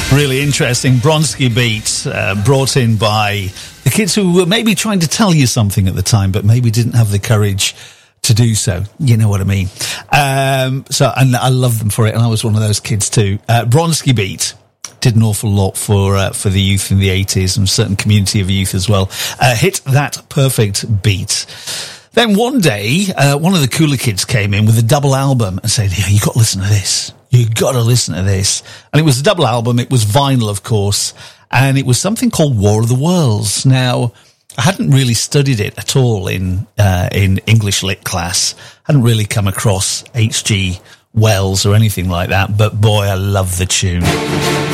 Really interesting. Bronski Beat, brought in by the kids who were maybe trying to tell you something at the time, but maybe didn't have the courage to do so. You know what I mean? And I love them for it, and I was one of those kids too. Bronski Beat did an awful lot for the youth in the 80s and a certain community of youth as well. Hit that perfect beat. Then one day, one of the cooler kids came in with a double album and said, yeah, you got to listen to this. You got to listen to this. And it was a double album. It was vinyl, of course. And it was something called War of the Worlds. Now, I hadn't really studied it at all in English lit class. Hadn't really come across H.G. Wells or anything like that. But boy, I love the tune.